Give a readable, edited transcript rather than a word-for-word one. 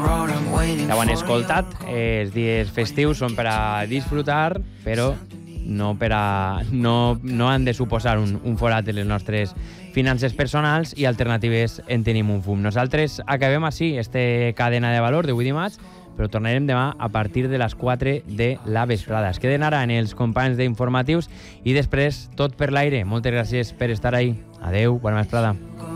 Ja ho han escoltat, els dies festius són per a disfrutar, però no han de suposar un forat en les nostres finances personals, i alternatives en tenim un fum. Nosaltres acabem així cadena de valor d'avui dimarts, però tornarem demà a partir de les 4 de la vesprada. Es queden ara en els companys d'informatius i després tot per l'aire. Moltes gràcies per estar ahí. Adeu, bona vesprada.